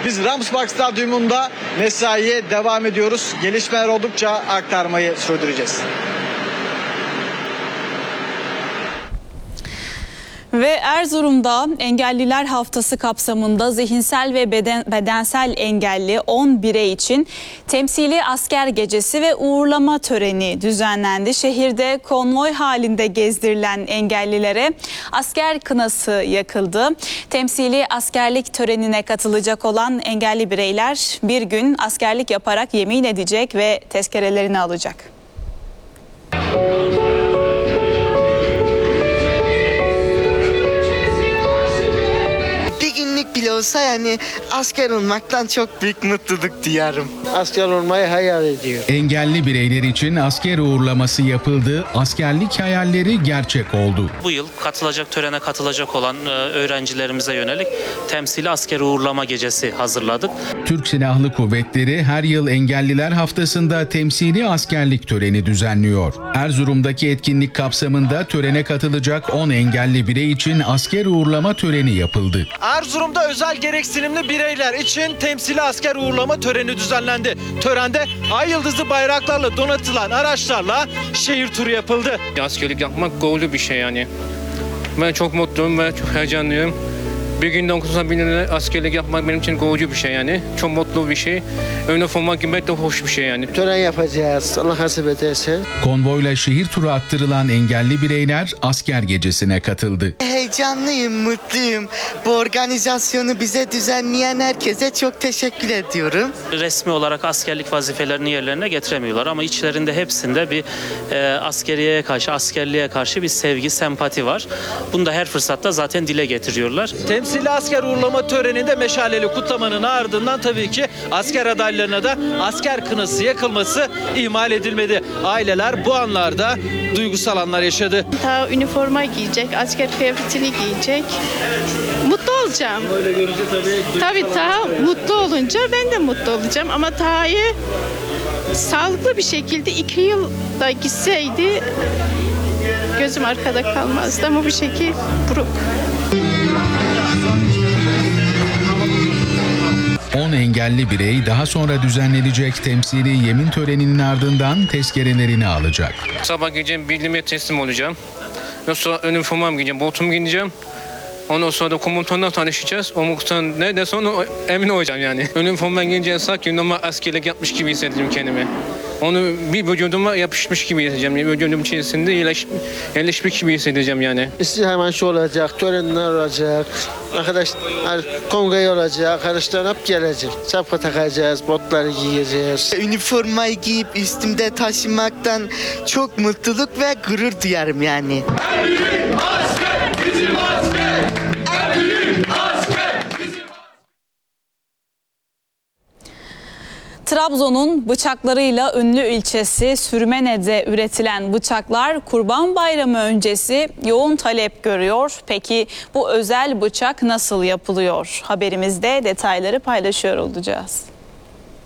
Biz Ramsbach Stadyumunda mesaiye devam ediyoruz. Gelişmeler oldukça aktarmayı sürdüreceğiz. Ve Erzurum'da Engelliler Haftası kapsamında zihinsel ve bedensel engelli 10 birey için temsili asker gecesi ve uğurlama töreni düzenlendi. Şehirde konvoy halinde gezdirilen engellilere asker kınası yakıldı. Temsili askerlik törenine katılacak olan engelli bireyler bir gün askerlik yaparak yemin edecek ve tezkerelerini alacak. Bile olsa yani asker olmaktan çok büyük mutluluk duyarım. Asker olmayı hayal ediyor. Engelli bireyler için asker uğurlaması yapıldı, askerlik hayalleri gerçek oldu. Bu yıl törene katılacak olan öğrencilerimize yönelik temsili asker uğurlama gecesi hazırladık. Türk Silahlı Kuvvetleri her yıl Engelliler Haftası'nda temsili askerlik töreni düzenliyor. Erzurum'daki etkinlik kapsamında törene katılacak 10 engelli birey için asker uğurlama töreni yapıldı. Erzurum'da özel gereksinimli bireyler için temsili asker uğurlama töreni düzenlendi. Törende ay yıldızlı bayraklarla donatılan araçlarla şehir turu yapıldı. Askerlik yapmak gururlu bir şey yani. Ben çok mutluyum ve çok heyecanlıyım. Bir günde 9 bin lira askerlik yapmak benim için gururlu bir şey yani. Çok mutlu bir şey. Üniforma giymek de hoş bir şey yani. Tören yapacağız. Allah nasip ederse. Konvoyla şehir turu attırılan engelli bireyler asker gecesine katıldı. Heyecanlıyım, mutluyum. Bu organizasyonu bize düzenleyen herkese çok teşekkür ediyorum. Resmi olarak askerlik vazifelerini yerlerine getiremiyorlar ama içlerinde hepsinde bir askerliğe karşı bir sevgi, sempati var. Bunu da her fırsatta zaten dile getiriyorlar. Temsili asker uğurlama töreninde meşaleli kutlamanın ardından tabii ki asker adaylarına da asker kınası yakılması ihmal edilmedi. Aileler bu anlarda duygusal anlar yaşadı. Daha üniforma giyecek, asker kıyafetini giyecek. Mutlu olacağım. Böyle görünce Tabii daha mutlu olunca ben de mutlu olacağım. Ama Taha'yı sağlıklı bir şekilde 2 yıl da gitseydi gözüm arkada kalmazdı ama bu şekil buruk. 10 engelli birey daha sonra düzenlenecek temsili yemin töreninin ardından tezkerelerini alacak. Sabah gideceğim, birliğime teslim olacağım. Ondan sonra üniformamı giyeceğim, botumu giyeceğim. Ondan sonra da komutanla tanışacağız. O komutan ne derse onu emin olacağım yani. Üniforma giyince sanki normal askerlik yapmış gibi hissedeceğim kendimi. Onu bir vücuduma yapışmış gibi hissedeceğim. Vücudum içerisinde yerleşmiş gibi hissedeceğim yani. Hemen şu olacak, törenler olacak. Arkadaşlar kongre olacak, arkadaşlar hep gelecek. Şapka takacağız, botları giyeceğiz. Üniformayı giyip üstümde taşımaktan çok mutluluk ve gurur duyarım yani. En büyük asker bizim asker. En büyük asker. Trabzon'un bıçaklarıyla ünlü ilçesi Sürmene'de üretilen bıçaklar Kurban Bayramı öncesi yoğun talep görüyor. Peki bu özel bıçak nasıl yapılıyor? Haberimizde detayları paylaşıyor olacağız.